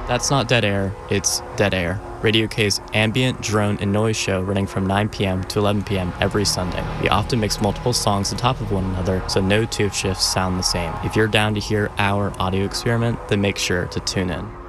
That's not dead air, it's Dead Air, Radio K's ambient, drone, and noise show running from 9 p.m. to 11 p.m. every Sunday. We often mix multiple songs on top of one another, so no two shifts sound the same. If you're down to hear our audio experiment, then make sure to tune in.